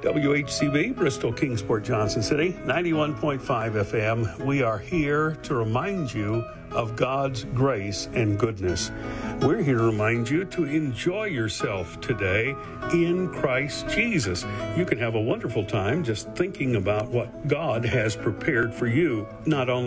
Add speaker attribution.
Speaker 1: WHCB, Bristol, Kingsport, Johnson City, 91.5 FM. We are here to remind you of God's grace and goodness. We're here to remind you to enjoy yourself today in Christ Jesus. You can have a wonderful time just thinking about what God has prepared for you, not only